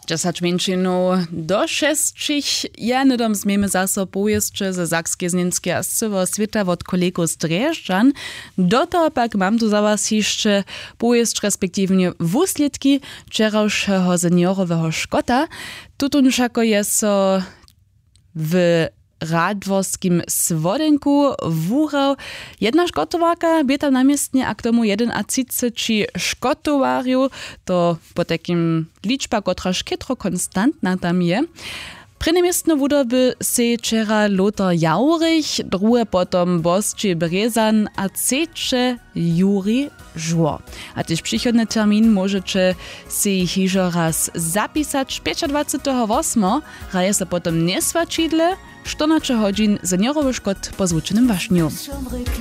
10 minut do 6. Janedom zmiemy zaso pojeźdźcze ze Sakskiej Znienskie a z całego świata od kolegów z Drjeżdżan. Do toho pak mam tu za was jeszcze pojeźdź respektywnie wusledki wczorajszego seniorowego szkota. Tutunszako jest so w Radworskim Swodenku wúrał jedna škotowarka, by tam namiestnie a k tomu 31 škotowariu, to po takim liczba, która škytro konstantna tam je. Prynemiestne wudoby se wczera Lothar Jaurich, drugie potom Bosci Brezan, a trzecie Juri Żło. A też przychodny termin możecie se hižo raz zapisać 25.8. Raje se potom nie svačidle, 14 godzin seniorowy szkot po zvučenym wašniu.